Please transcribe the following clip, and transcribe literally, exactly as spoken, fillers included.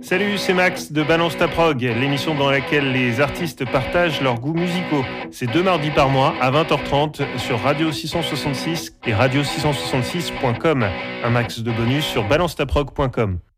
Salut, c'est Max de Balance ta prog, l'émission dans laquelle les artistes partagent leurs goûts musicaux. C'est deux mardis par mois à vingt heures trente sur Radio six cent soixante-six et radio six cent soixante-six point com. Un max de bonus sur balance ta prog point com.